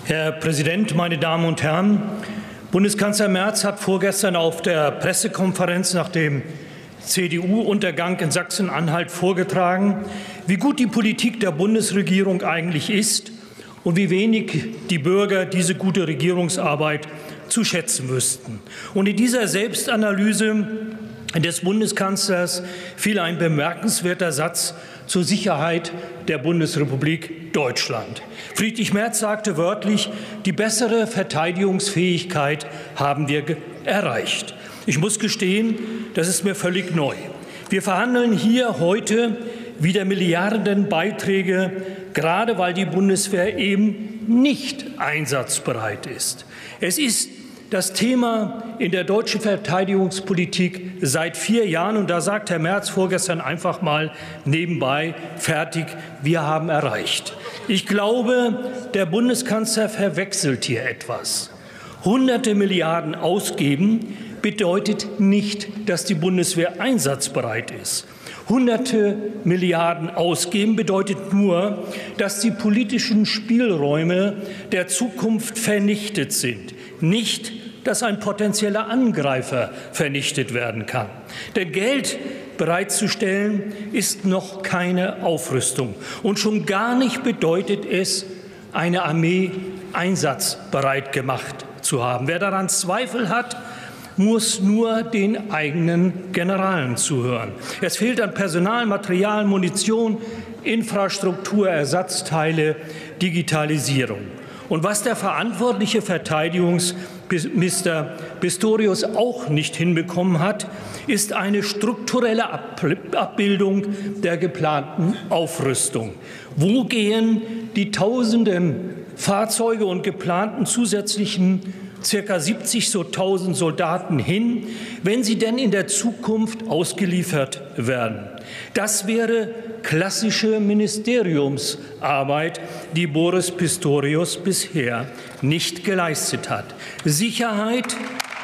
Herr Präsident, meine Damen und Herren! Bundeskanzler Merz hat vorgestern auf der Pressekonferenz nach dem CDU-Untergang in Sachsen-Anhalt vorgetragen, wie gut die Politik der Bundesregierung eigentlich ist und wie wenig die Bürger diese gute Regierungsarbeit zu schätzen wüssten. Und in dieser Selbstanalyse des Bundeskanzlers fiel ein bemerkenswerter Satz zur Sicherheit der Bundesrepublik Deutschland. Friedrich Merz sagte wörtlich, die bessere Verteidigungsfähigkeit haben wir erreicht. Ich muss gestehen, das ist mir völlig neu. Wir verhandeln hier heute wieder Milliardenbeiträge, gerade weil die Bundeswehr eben nicht einsatzbereit ist. Es ist das Thema in der deutschen Verteidigungspolitik seit 4 Jahren. Und da sagt Herr Merz vorgestern einfach mal nebenbei, fertig, wir haben erreicht. Ich glaube, der Bundeskanzler verwechselt hier etwas. Hunderte Milliarden ausgeben bedeutet nicht, dass die Bundeswehr einsatzbereit ist. Hunderte Milliarden ausgeben bedeutet nur, dass die politischen Spielräume der Zukunft vernichtet sind. Nicht, dass ein potenzieller Angreifer vernichtet werden kann. Denn Geld bereitzustellen ist noch keine Aufrüstung. Und schon gar nicht bedeutet es, eine Armee einsatzbereit gemacht zu haben. Wer daran Zweifel hat, muss nur den eigenen Generalen zuhören. Es fehlt an Personal, Material, Munition, Infrastruktur, Ersatzteile, Digitalisierung. Und was der verantwortliche Verteidigungsminister Pistorius auch nicht hinbekommen hat, ist eine strukturelle Abbildung der geplanten Aufrüstung. Wo gehen die tausenden Fahrzeuge und geplanten zusätzlichen ca. 70 so 1000 Soldaten hin, wenn sie denn in der Zukunft ausgeliefert werden? Das wäre klassische Ministeriumsarbeit, die Boris Pistorius bisher nicht geleistet hat. Sicherheit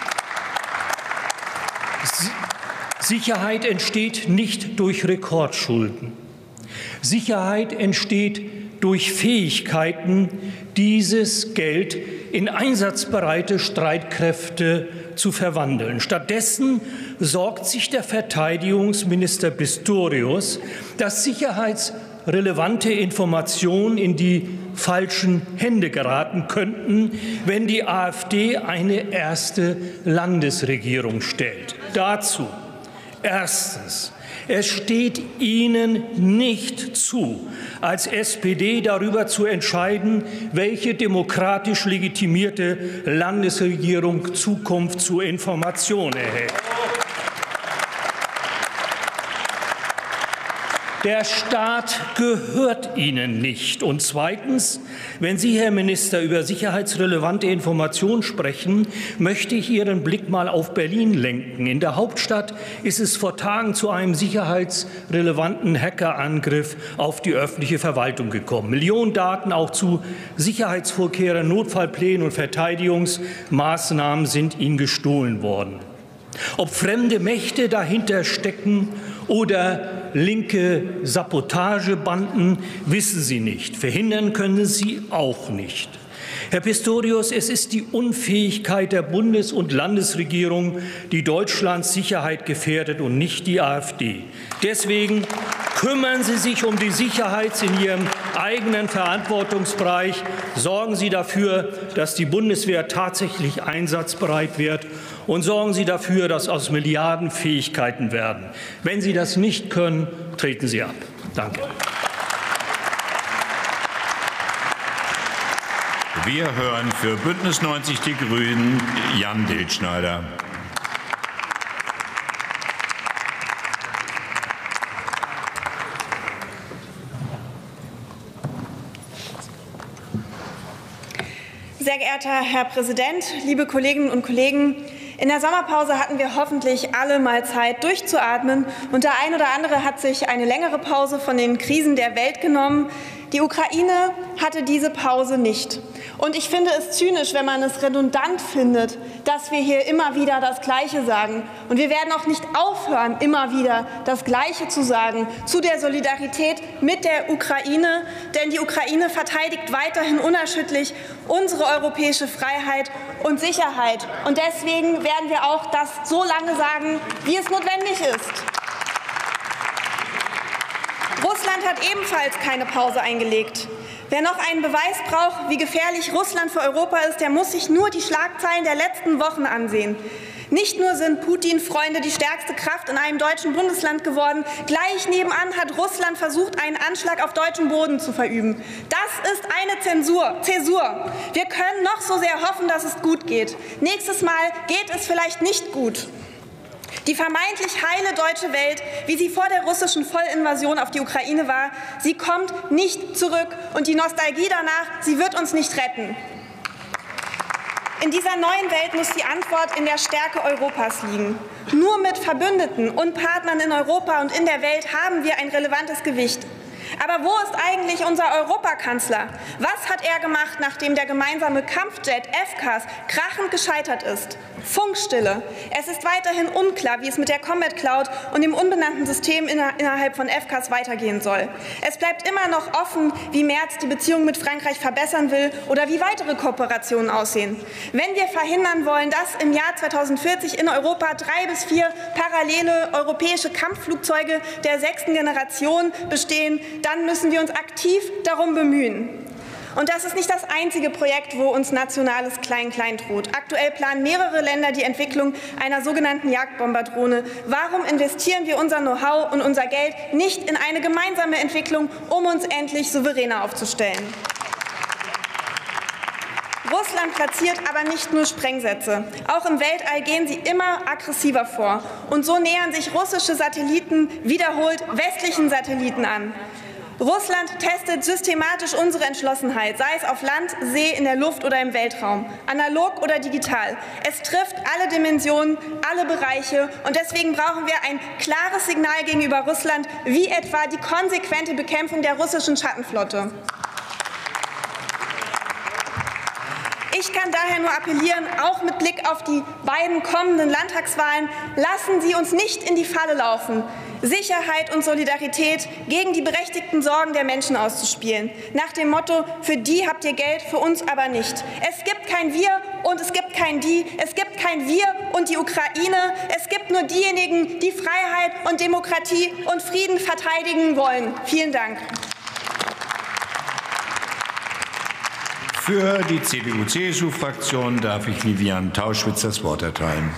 entsteht nicht durch Rekordschulden. Sicherheit entsteht durch Fähigkeiten, dieses Geld in einsatzbereite Streitkräfte zu verwandeln. Stattdessen sorgt sich der Verteidigungsminister Pistorius, dass sicherheitsrelevante Informationen in die falschen Hände geraten könnten, wenn die AfD eine erste Landesregierung stellt. Dazu erstens: Es steht Ihnen nicht zu, als SPD darüber zu entscheiden, welche demokratisch legitimierte Landesregierung Zukunft zu Informationen erhält. Der Staat gehört Ihnen nicht. Und zweitens, wenn Sie, Herr Minister, über sicherheitsrelevante Informationen sprechen, möchte ich Ihren Blick mal auf Berlin lenken. In der Hauptstadt ist es vor Tagen zu einem sicherheitsrelevanten Hackerangriff auf die öffentliche Verwaltung gekommen. Millionen Daten auch zu Sicherheitsvorkehrungen, Notfallplänen und Verteidigungsmaßnahmen sind Ihnen gestohlen worden. Ob fremde Mächte dahinter stecken oder linke Sabotagebanden, wissen Sie nicht. Verhindern können Sie auch nicht. Herr Pistorius, es ist die Unfähigkeit der Bundes- und Landesregierung, die Deutschlands Sicherheit gefährdet, und nicht die AfD. Deswegen kümmern Sie sich um die Sicherheit in Ihrem eigenen Verantwortungsbereich. Sorgen Sie dafür, dass die Bundeswehr tatsächlich einsatzbereit wird. Und sorgen Sie dafür, dass aus Milliarden Fähigkeiten werden. Wenn Sie das nicht können, treten Sie ab. Danke. Wir hören für Bündnis 90 Die Grünen Jan Diltschneider. Sehr geehrter Herr Präsident, liebe Kolleginnen und Kollegen! In der Sommerpause hatten wir hoffentlich alle mal Zeit, durchzuatmen. Und der ein oder andere hat sich eine längere Pause von den Krisen der Welt genommen. Die Ukraine hatte diese Pause nicht. Und ich finde es zynisch, wenn man es redundant findet, dass wir hier immer wieder das Gleiche sagen. Und wir werden auch nicht aufhören, immer wieder das Gleiche zu sagen zu der Solidarität mit der Ukraine. Denn die Ukraine verteidigt weiterhin unerschütterlich unsere europäische Freiheit und Sicherheit. Und deswegen werden wir auch das so lange sagen, wie es notwendig ist. Russland hat ebenfalls keine Pause eingelegt. Wer noch einen Beweis braucht, wie gefährlich Russland für Europa ist, der muss sich nur die Schlagzeilen der letzten Wochen ansehen. Nicht nur sind Putin-Freunde die stärkste Kraft in einem deutschen Bundesland geworden, gleich nebenan hat Russland versucht, einen Anschlag auf deutschem Boden zu verüben. Das ist eine Zäsur. Wir können noch so sehr hoffen, dass es gut geht. Nächstes Mal geht es vielleicht nicht gut. Die vermeintlich heile deutsche Welt, wie sie vor der russischen Vollinvasion auf die Ukraine war, sie kommt nicht zurück. Und die Nostalgie danach, sie wird uns nicht retten. In dieser neuen Welt muss die Antwort in der Stärke Europas liegen. Nur mit Verbündeten und Partnern in Europa und in der Welt haben wir ein relevantes Gewicht. Aber wo ist eigentlich unser Europakanzler? Was hat er gemacht, nachdem der gemeinsame Kampfjet FCAS krachend gescheitert ist? Funkstille. Es ist weiterhin unklar, wie es mit der Combat Cloud und dem unbenannten System innerhalb von FCAS weitergehen soll. Es bleibt immer noch offen, wie Merz die Beziehung mit Frankreich verbessern will oder wie weitere Kooperationen aussehen. Wenn wir verhindern wollen, dass im Jahr 2040 in Europa 3 bis 4 parallele europäische Kampfflugzeuge der 6. Generation bestehen, dann müssen wir uns aktiv darum bemühen. Und das ist nicht das einzige Projekt, wo uns nationales Klein-Klein droht. Aktuell planen mehrere Länder die Entwicklung einer sogenannten Jagdbomberdrohne. Warum investieren wir unser Know-how und unser Geld nicht in eine gemeinsame Entwicklung, um uns endlich souveräner aufzustellen? Russland platziert aber nicht nur Sprengsätze. Auch im Weltall gehen sie immer aggressiver vor. Und so nähern sich russische Satelliten wiederholt westlichen Satelliten an. Russland testet systematisch unsere Entschlossenheit, sei es auf Land, See, in der Luft oder im Weltraum, analog oder digital. Es trifft alle Dimensionen, alle Bereiche. Und deswegen brauchen wir ein klares Signal gegenüber Russland, wie etwa die konsequente Bekämpfung der russischen Schattenflotte. Ich kann daher nur appellieren, auch mit Blick auf die beiden kommenden Landtagswahlen, lassen Sie uns nicht in die Falle laufen, Sicherheit und Solidarität gegen die berechtigten Sorgen der Menschen auszuspielen. Nach dem Motto, für die habt ihr Geld, für uns aber nicht. Es gibt kein Wir und es gibt kein Die. Es gibt kein Wir und die Ukraine. Es gibt nur diejenigen, die Freiheit und Demokratie und Frieden verteidigen wollen. Vielen Dank. Für die CDU-CSU-Fraktion darf ich Vivian Tauschwitz das Wort erteilen.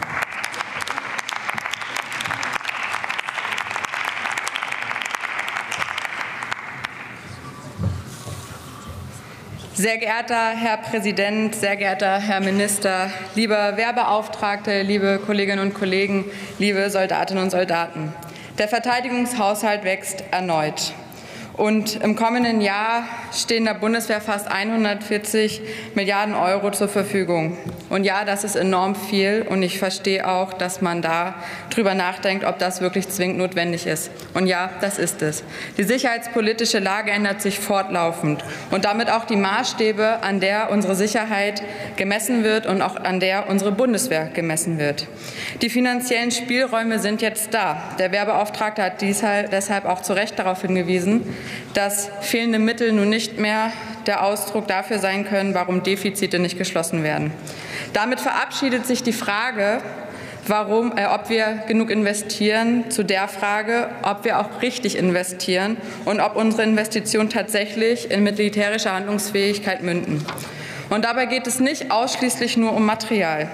Sehr geehrter Herr Präsident, sehr geehrter Herr Minister, liebe Wehrbeauftragte, liebe Kolleginnen und Kollegen, liebe Soldatinnen und Soldaten. Der Verteidigungshaushalt wächst erneut. Und im kommenden Jahr stehen der Bundeswehr fast 140 Milliarden € zur Verfügung. Und ja, das ist enorm viel. Und ich verstehe auch, dass man da drüber nachdenkt, ob das wirklich zwingend notwendig ist. Und ja, das ist es. Die sicherheitspolitische Lage ändert sich fortlaufend. Und damit auch die Maßstäbe, an der unsere Sicherheit gemessen wird und auch an der unsere Bundeswehr gemessen wird. Die finanziellen Spielräume sind jetzt da. Der Wehrbeauftragte hat deshalb auch zu Recht darauf hingewiesen, dass fehlende Mittel nun nicht mehr der Ausdruck dafür sein können, warum Defizite nicht geschlossen werden. Damit verabschiedet sich die Frage, ob wir genug investieren, zu der Frage, ob wir auch richtig investieren und ob unsere Investitionen tatsächlich in militärische Handlungsfähigkeit münden. Und dabei geht es nicht ausschließlich nur um Material.